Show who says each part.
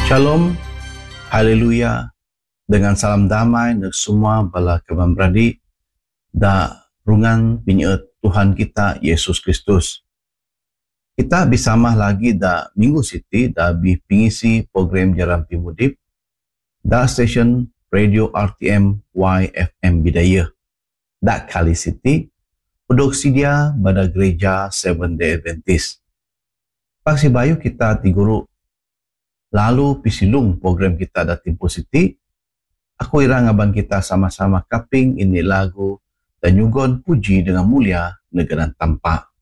Speaker 1: Shalom, haleluya, dengan salam damai untuk semua bala kawan beradik da rungan pinyeut Tuhan kita Yesus Kristus. Kita bersama lagi da Minggu Siti da pengisi program Jaran Pimudip da stesen Radio RTM YFM Bidayah. Da kali Siti udok sedia pada gereja Seventh Day Adventist. Paksi bayu kita tiguru lalu pisilung program kita da Tempo Siti. Aku irang abang kita sama-sama kaping ini lagu dan nyugon puji dengan mulia negara tampak.